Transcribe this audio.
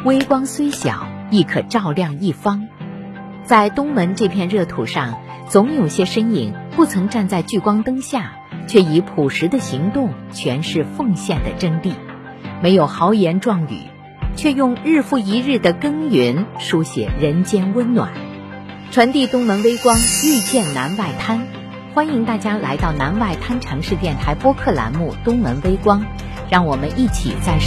微光虽小，亦可照亮一方。在东门这片热土上，总有些身影不曾站在聚光灯下，却以朴实的行动诠释奉献的真谛。没有豪言壮语，却用日复一日的耕耘书写人间温暖，传递东门微光，遇见南外滩。欢迎大家来到南外滩城市电台播客栏目《东门微光》，让我们一起在